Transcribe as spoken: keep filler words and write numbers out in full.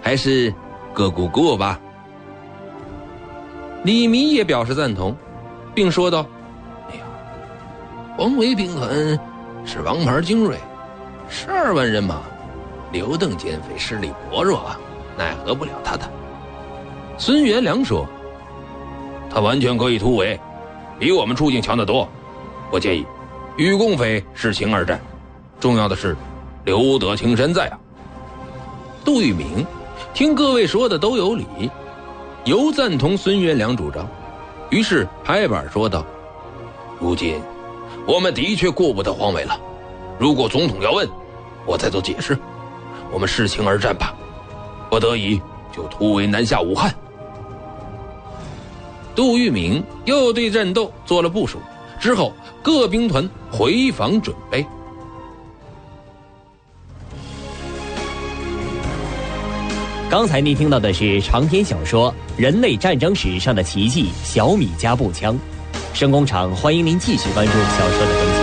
还是各顾各吧。李弥也表示赞同，并说道：哎呀，黄维兵团是王牌精锐，十二万人马，刘邓奸匪势力薄弱，奈何不了他的。孙元良说：他完全可以突围，比我们处境强得多。我建议与共匪士情而战，重要的是留得青山在啊。杜聿明听各位说的都有理，尤赞同孙元良主张，于是拍板说道：如今我们的确顾不得黄维了，如果总统要问，我再做解释，我们视情而战吧，不得已就突围南下武汉。杜聿明又对战斗做了部署，之后各兵团回防准备。 刚才您听到的是长篇小说《人类战争史上的奇迹——小米加步枪》。声工厂欢迎您继续关注小说的更新。